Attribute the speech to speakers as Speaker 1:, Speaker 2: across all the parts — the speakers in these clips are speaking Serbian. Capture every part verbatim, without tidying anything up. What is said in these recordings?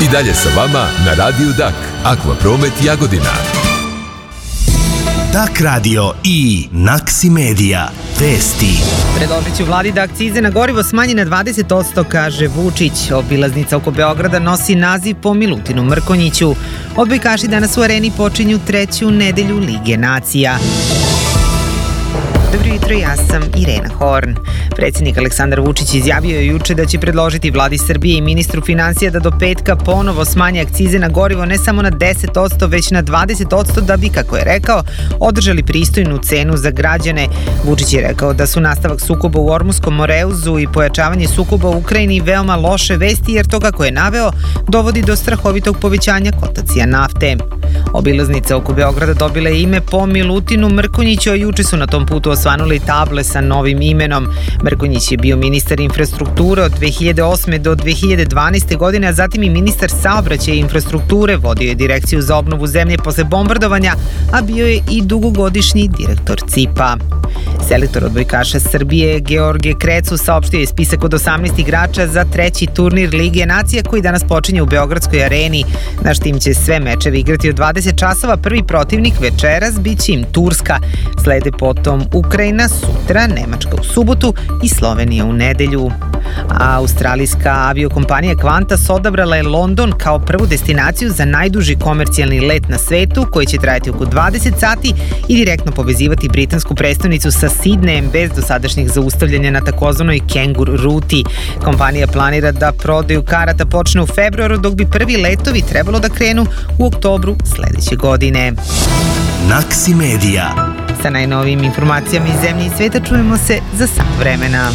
Speaker 1: I dalje sa vama na Radiju Dak. Akvapromet Jagodina.
Speaker 2: Dak radio i Naksi Medija. Vesti.
Speaker 3: Predložit ću vladi da akcize na gorivo smanji na dvadeset posto, kaže Vučić. Obilaznica oko Beograda nosi naziv po Milutinu Mrkonjiću. Odbojkaši danas u Areni počinju treću nedelju Lige nacija. Dobro jutro, ja sam Irena Horn. Predsjednik Aleksandar Vučić izjavio je juče da će predložiti vladi Srbije i ministru finansija da do petka ponovo smanje akcize na gorivo ne samo na deset posto, već na dvadeset posto da bi, kako je rekao, održali pristojnu cenu za građane. Vučić je rekao da su nastavak sukoba u Ormuškom Moreuzu i pojačavanje sukoba u Ukrajini veoma loše vesti, jer to, kako je naveo, dovodi do strahovitog povećanja kotacija nafte. Obilaznica oko Beograda dobila je ime po Milutinu Mrkonjiću, a juče su na tom putu osvanuli table sa novim imenom. Mrkonjić je bio ministar infrastrukture od dve hiljade osme do dve hiljade dvanaeste. godine, a zatim i ministar saobraćaja i infrastrukture, vodio je direkciju za obnovu zemlje posle bombardovanja, a bio je i dugogodišnji direktor C I P-a. Selektor odbojkaša Srbije Georgije Krecu saopštio je spisak od osamnaest igrača za treći turnir Lige nacija koji danas počinje u Beogradskoj areni. Naš tim će sve mečeve igrati od dvadeset časova. Prvi protivnik večeras biće im Turska. Slede potom Ukrajina sutra, Nemačka u subotu i Slovenija u nedelju. A australijska aviokompanija Qantas odabrala je London kao prvu destinaciju za najduži komercijalni let na svetu, koji će trajati oko dvadeset sati i direktno povezivati britansku prestonicu sa Sidnejem bez dosadašnjih zaustavljanja na takozvanoj Kengur ruti. Kompanija planira da prodaju karata počne u februaru, dok bi prvi letovi trebalo da krenu u oktobru sledeće godine.
Speaker 2: Naksi Medija.
Speaker 3: Sa najnovijim informacijama iz zemlje i sveta čujemo se za sat vremena.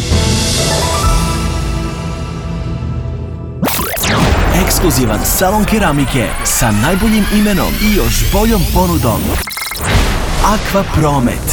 Speaker 4: Ekskluzivan salon keramike sa najboljim imenom i još boljom ponudom. Akvapromet.